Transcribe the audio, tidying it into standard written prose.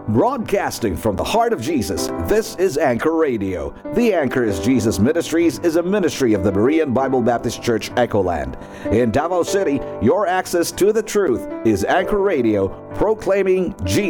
Broadcasting from the heart of Jesus, this is Anchor Radio. The Anchor is Jesus Ministries is a ministry of the Berean Bible Baptist Church, Echoland. In Davao City, your access to the truth is Anchor Radio, proclaiming Jesus.